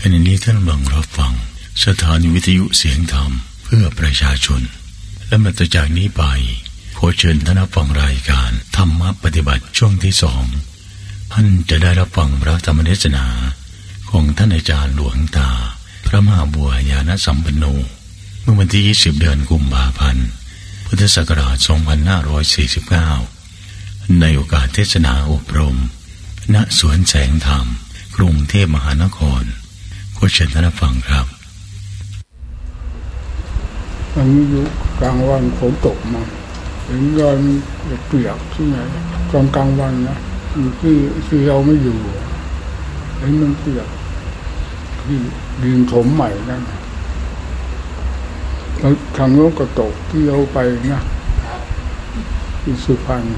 ขณะนี้ท่านกำลังรับฟังสถานีวิทยุเสียงธรรมเพื่อประชาชนและมาต่อจากนี้ไปขอเชิญท่านรับฟังรายการธรรมปฏิบัติช่วงที่2ท่านจะได้รับฟังพระธรรมเทศนาของท่านอาจารย์หลวงตาพระมหาบัวญาณสัมปันโนเมื่อวันที่20เดือนกุมภาพันธ์พุทธศักราช2549ในโอกาสเทศนาอบรมณสวนแสงธรรมกรุงเทพมหานครขอเชิญท่านรับฟังครับวันนี้อยู่กลางวันฝนตกมาเห็นยอนเปียกที่ไหนตอนกลางวันนะที่เราไม่อยู่เห็นมันเปียกที่ดินถมใหม่นั่นแล้วทางโน้นก็ตกที่เราไปนะที่สุพรรณ